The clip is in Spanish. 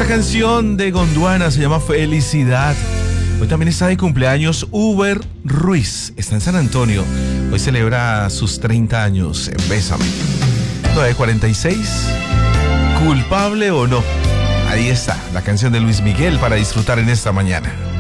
Esta canción de Gondwana se llama Felicidad. Hoy también está de cumpleaños Uber Ruiz. Está en San Antonio. Hoy celebra sus 30 años en Bésame. 9:46. ¿Culpable o no? Ahí está, la canción de Luis Miguel para disfrutar en esta mañana.